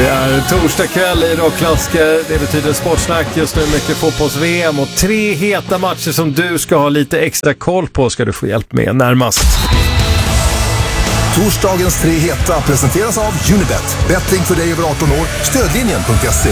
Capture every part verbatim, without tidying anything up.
Det är torsdag kväll i Rockklassiker. Det betyder sportsnack, just nu mycket fotbolls-V M och tre heta matcher som du ska ha lite extra koll på ska du få hjälp med närmast. Torsdagens tre heta presenteras av Unibet. Betting för dig över arton år. Stödlinjen punkt se.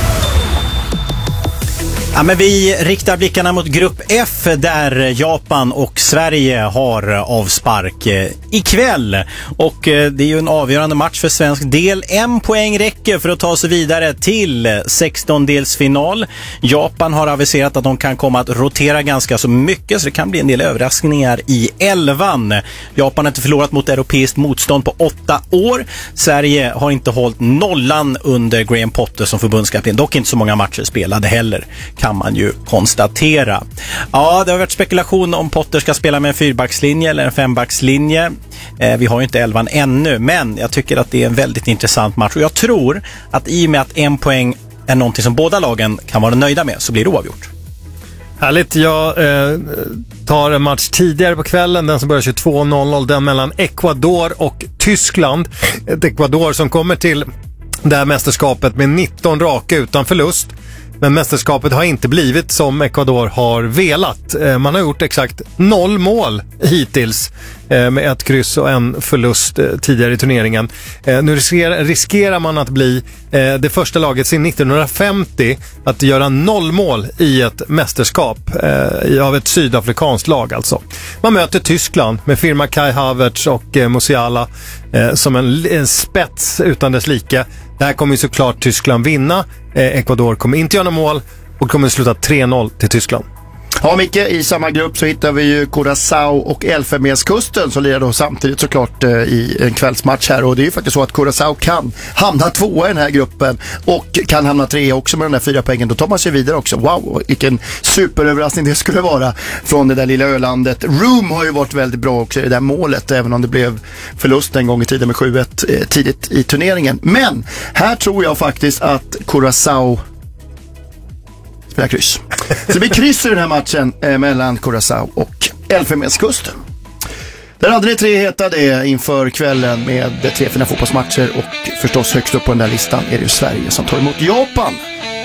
Ja, men vi riktar blickarna mot grupp F där Japan och Sverige har avspark ikväll. Och det är ju en avgörande match för svensk del. En poäng räcker för att ta sig vidare till sextondelsfinal. Japan har aviserat att de kan komma att rotera ganska så mycket, så det kan bli en del överraskningar i elvan. Japan har inte förlorat mot europeiskt motstånd på åtta år. Sverige har inte hållit nollan under Graham Potter som förbundskapten. Dock inte så många matcher spelade heller, kan man ju konstatera. Ja, det har varit spekulation om Potter ska spela med en fyrbackslinje eller en fembackslinje. Eh, vi har ju inte elvan ännu, men jag tycker att det är en väldigt intressant match. Och jag tror att i och med att en poäng är någonting som båda lagen kan vara nöjda med, så blir det oavgjort. Härligt, jag eh, tar en match tidigare på kvällen, den som börjar tjugotvå noll noll, den mellan Ecuador och Tyskland. Ett Ecuador som kommer till det här mästerskapet med nitton raka utan förlust. Men mästerskapet har inte blivit som Ecuador har velat. Man har gjort exakt noll mål hittills med ett kryss och en förlust tidigare i turneringen. Nu riskerar, riskerar man att bli det första laget sedan nittonhundrafemtio att göra noll mål i ett mästerskap av ett sydafrikanskt lag alltså. Man möter Tyskland med firma Kai Havertz och Musiala som en, en spets utan dess like. Det här kommer ju såklart Tyskland vinna. Eh, Ecuador kommer inte göra några mål och kommer sluta tre noll till Tyskland. Ja, Micke, i samma grupp så hittar vi ju Curaçao och Elfenbenskusten som lirar då samtidigt såklart eh, i en kvällsmatch här. Och det är ju faktiskt så att Curaçao kan hamna tvåa i den här gruppen och kan hamna trea också med den där fyra poängen. Då tar man sig vidare också. Wow, vilken superöverraskning det skulle vara från det där lilla ölandet. Room har ju varit väldigt bra också i det där målet, även om det blev förlust en gång i tiden med sju ett eh, tidigt i turneringen. Men här tror jag faktiskt att Curaçao spelar kryss. Så det blir kryss i den här matchen eh, mellan Curaçao och Elfenbenskusten. Där hade ni tre heta det inför kvällen med tre fina fotbollsmatcher, och förstås högst upp på den där listan är det ju Sverige som tar emot Japan